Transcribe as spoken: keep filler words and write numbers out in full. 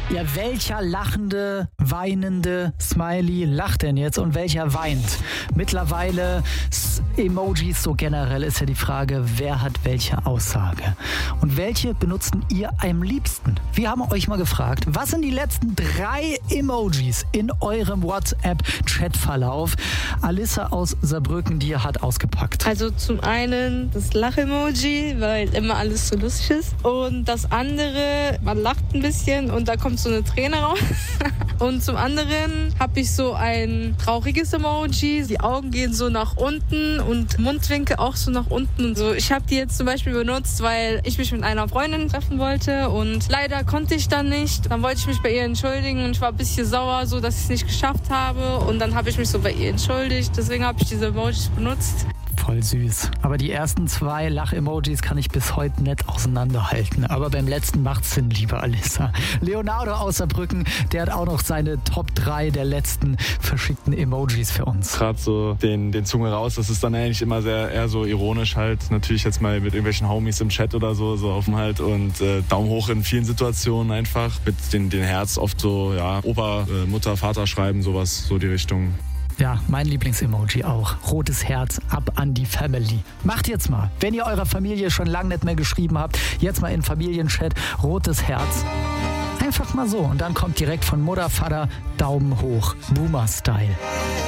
Ja, welcher lachende, weinende Smiley lacht denn jetzt und welcher weint? Mittlerweile S- Emojis so generell ist ja die Frage, wer hat welche Aussage? Und welche benutzen ihr am liebsten? Wir haben euch mal gefragt, was sind die letzten drei Emojis in eurem WhatsApp-Chatverlauf? Alissa aus Saarbrücken, die hat ausgepackt. Also zum einen das Lach-Emoji, weil immer alles so lustig ist. Und das andere, man lacht ein bisschen und da kommt so eine Träne raus. Und zum anderen habe ich so ein trauriges Emoji. Die Augen gehen so nach unten und Mundwinkel auch so nach unten. Und so. Ich habe die jetzt zum Beispiel benutzt, weil ich mich mit einer Freundin treffen wollte und leider konnte ich dann nicht. Dann wollte ich mich bei ihr entschuldigen und ich war ein bisschen sauer, so dass ich es nicht geschafft habe. Und dann habe ich mich so bei ihr entschuldigt. Deswegen habe ich diese Emojis benutzt. Voll süß. Aber die ersten zwei Lach-Emojis kann ich bis heute nicht auseinanderhalten. Aber beim letzten macht's Sinn, liebe Alissa. Leonardo aus Saarbrücken, der hat auch noch seine Top drei der letzten verschickten Emojis für uns. Gerade so den, den Zunge raus, das ist dann eigentlich immer sehr eher so ironisch halt. Natürlich jetzt mal mit irgendwelchen Homies im Chat oder so, so offen halt. Und äh, Daumen hoch in vielen Situationen einfach. Mit den, den Herz oft so, ja, Opa, äh, Mutter, Vater schreiben, sowas, so die Richtung. Ja, mein Lieblings-Emoji auch. Rotes Herz, ab an die Family. Macht jetzt mal, wenn ihr eurer Familie schon lange nicht mehr geschrieben habt, jetzt mal in Familienchat, rotes Herz. Einfach mal so. Und dann kommt direkt von Mutter, Vater, Daumen hoch. Boomer-Style.